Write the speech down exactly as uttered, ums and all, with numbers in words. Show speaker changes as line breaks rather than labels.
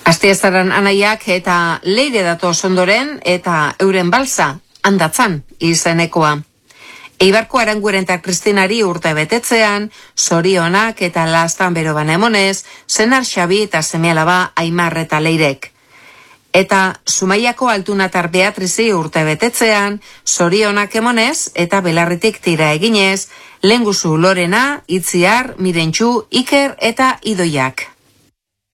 Astiazaran anaiak eta leire datoz ondoren eta euren balsa handatzan izenekoa. Eibarko Aranguren eta Kristinari urte betetzean, zorionak eta lastan beroban emonez, senar Xabi eta seme-alaba Aimar eta Leirek. Eta Zumaiako Altunatar Beatrizi urte betetzean, zorionak emonez eta belarritik tira eginez, Lenguzu Lorena, Itziar, Mirentxu, Iker eta Idoiak.